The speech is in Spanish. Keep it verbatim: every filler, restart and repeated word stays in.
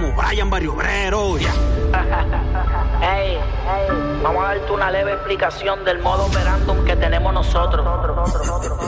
como Brian Barrio Obrero, ya. Hey, hey, vamos a darte una leve explicación del modo operandum que tenemos nosotros.